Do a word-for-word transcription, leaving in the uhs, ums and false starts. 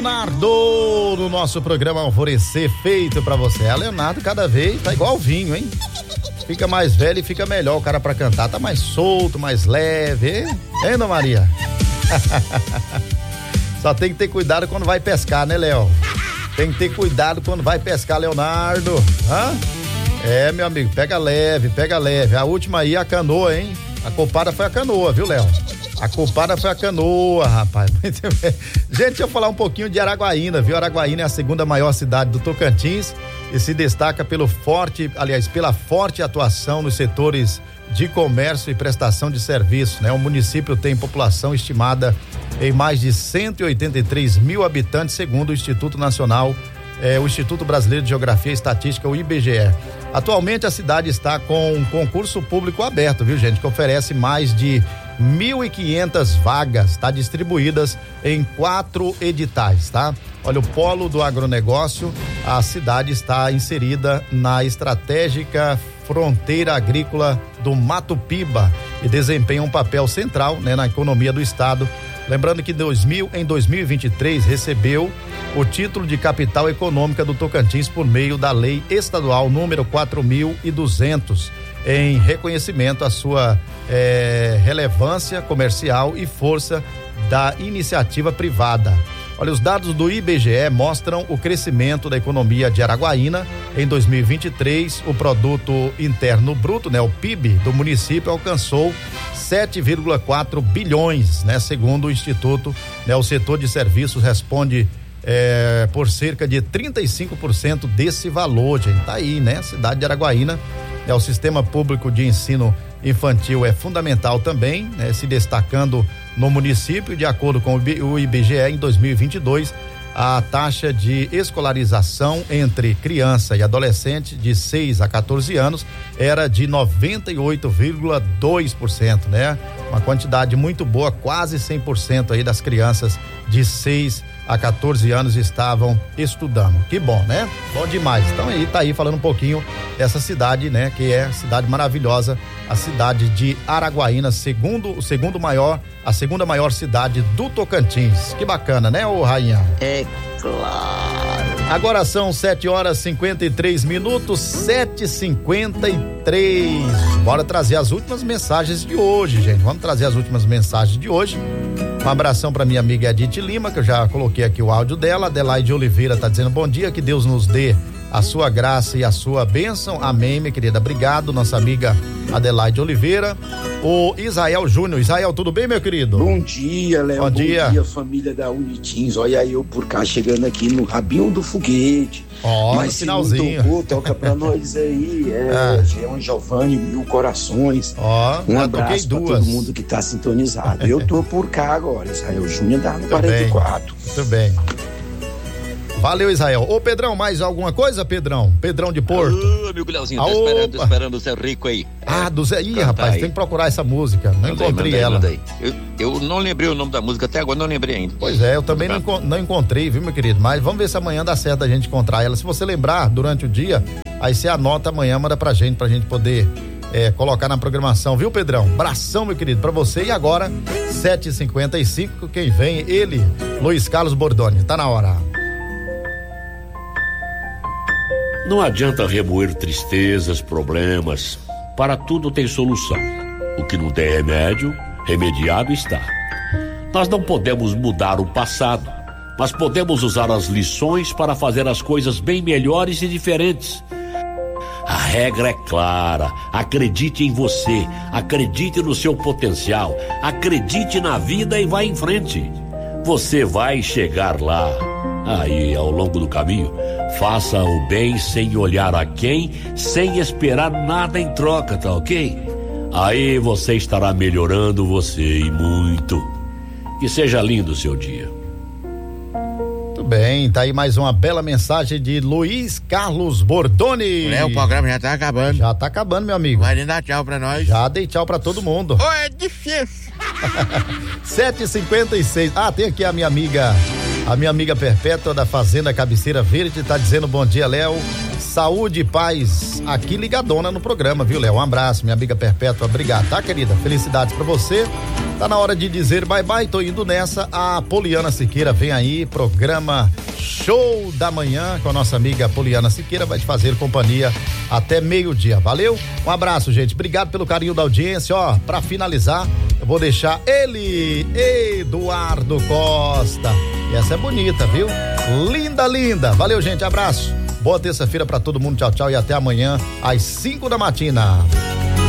Leonardo, no nosso programa Alvorecer, feito pra você. A Leonardo cada vez tá igual vinho, hein? Fica mais velho e fica melhor o cara pra cantar, tá mais solto, mais leve, hein, hein Dona Maria? Só tem que ter cuidado quando vai pescar, né, Léo? Tem que ter cuidado quando vai pescar, Leonardo. Hã? É, meu amigo, pega leve, pega leve. A última aí, a canoa, hein? A culpada foi a canoa, viu, Léo? A culpada foi a canoa, rapaz. Gente, deixa eu falar um pouquinho de Araguaína, viu? Araguaína é a segunda maior cidade do Tocantins e se destaca pelo forte, aliás, pela forte atuação nos setores de comércio e prestação de serviços, né? O município tem população estimada em mais de cento e oitenta e três mil habitantes, segundo o Instituto Nacional, eh, o Instituto Brasileiro de Geografia e Estatística, o I B G E. Atualmente a cidade está com um concurso público aberto, viu, gente? Que oferece mais de mil e quinhentas vagas, tá? Distribuídas em quatro editais, tá? Olha, o polo do agronegócio, a cidade está inserida na estratégica fronteira agrícola do Mato Piba e desempenha um papel central, né, na economia do estado. Lembrando que dois mil, em dois mil e vinte e três recebeu o título de capital econômica do Tocantins por meio da lei estadual número quatro mil e duzentos, em reconhecimento à sua eh, relevância comercial e força da iniciativa privada. Olha, os dados do I B G E mostram o crescimento da economia de Araguaína. Em dois mil e vinte e três, o produto interno bruto, né, o P I B do município alcançou sete vírgula quatro bilhões, né, segundo o Instituto, né, o setor de serviços responde é, por cerca de trinta e cinco por cento desse valor, gente. Tá aí, né? Cidade de Araguaína, é, o sistema público de ensino infantil é fundamental também, né, se destacando no município. De acordo com o I B G E, em dois mil e vinte e dois, a taxa de escolarização entre criança e adolescente de seis a quatorze anos era de noventa e oito vírgula dois por cento, né? Uma quantidade muito boa, quase cem por cento aí das crianças de seis a quatorze anos estavam estudando. Que bom, né? Bom demais. Então aí tá aí falando um pouquinho dessa cidade, né? Que é cidade maravilhosa, a cidade de Araguaína, segundo o segundo maior, a segunda maior cidade do Tocantins. Que bacana, né, ô Rainha? É claro. Agora são sete horas e cinquenta e três minutos, sete e cinquenta e três. Bora trazer as últimas mensagens de hoje, gente. Vamos trazer as últimas mensagens de hoje. Um abração para minha amiga Edith Lima, que eu já coloquei aqui o áudio dela. Adelaide Oliveira tá dizendo bom dia, que Deus nos dê a sua graça e a sua bênção. Amém, minha querida. Obrigado, nossa amiga Adelaide Oliveira. O Israel Júnior. Israel, tudo bem, meu querido? Bom dia, Léo. Bom, Bom dia. dia, família da Unitins. Olha eu por cá, chegando aqui no rabinho do foguete. Ó, mas no finalzinho. Tocou, toca pra nós aí. É, Jean Giovanni, Mil Corações. Ó, um já abraço pra duas. todo mundo que tá sintonizado. Eu tô por cá agora, Israel Júnior da quarenta e quatro. Muito bem. Valeu, Israel. Ô, Pedrão, mais alguma coisa, Pedrão? Pedrão de Porto. Ô, amigo Leozinho, tô esperando, tô esperando o Zé Rico aí. Ah, do Zé. Ih, rapaz, aí. tem que procurar essa música. Não Mandei, encontrei mandei, ela. mandei. Eu, eu não lembrei o nome da música até agora, não lembrei ainda. Pois é, eu também não, não encontrei, viu, meu querido? Mas vamos ver se amanhã dá certo a gente encontrar ela. Se você lembrar durante o dia, aí você anota amanhã, manda pra gente, pra gente poder é, colocar na programação, viu, Pedrão? Abração, meu querido, pra você. E agora, sete e cinquenta e cinco, quem vem? Ele, Luiz Carlos Bordoni. Tá na hora. Não adianta remoer tristezas, problemas. Para tudo tem solução. O que não tem remédio, remediado está. Nós não podemos mudar o passado, mas podemos usar as lições para fazer as coisas bem melhores e diferentes. A regra é clara. Acredite em você, acredite no seu potencial, acredite na vida e vá em frente. Você vai chegar lá. Aí, ao longo do caminho, faça o bem sem olhar a quem, sem esperar nada em troca, tá ok? Aí você estará melhorando você e muito. Que seja lindo o seu dia. Muito bem, tá aí mais uma bela mensagem de Luiz Carlos Bordoni. É, o programa já tá acabando. Já tá acabando, meu amigo. Vai dar tchau pra nós. Já dei tchau pra todo mundo. Oh, é difícil. sete e cinquenta e seis. Ah, tem aqui a minha amiga, a minha amiga Perpétua da Fazenda Cabeceira Verde, tá dizendo bom dia, Léo. saúde e paz aqui ligadona no programa, viu, Léo? Um abraço, minha amiga Perpétua, obrigado, tá, querida? Felicidades pra você. Tá na hora de dizer bye bye, tô indo nessa. A Poliana Siqueira vem aí, programa Show da Manhã com a nossa amiga Poliana Siqueira, vai te fazer companhia até meio-dia, valeu? Um abraço, gente, obrigado pelo carinho da audiência, ó, pra finalizar, eu vou deixar ele, Eduardo Costa, e essa é bonita, viu? Linda, linda, valeu, gente, abraço, boa terça-feira pra todo mundo, tchau, tchau, e até amanhã às cinco da matina.